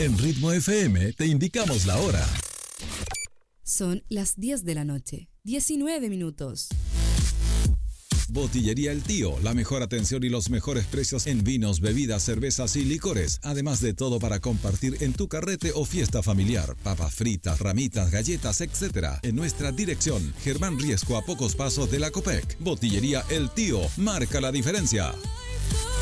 En Ritmo FM te indicamos la hora. Son las 10 de la noche, 19 minutos. Botillería El Tío, la mejor atención y los mejores precios en vinos, bebidas, cervezas y licores. Además de todo para compartir en tu carrete o fiesta familiar. Papas fritas, ramitas, galletas, etc. En nuestra dirección, Germán Riesco, a pocos pasos de la Copec. Botillería El Tío, marca la diferencia.